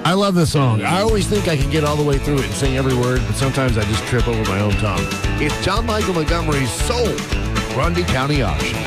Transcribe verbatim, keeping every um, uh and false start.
I love this song. I always think I can get all the way through it and sing every word, but sometimes I just trip over my own tongue. It's John Michael Montgomery's Soul, Grundy County Auction.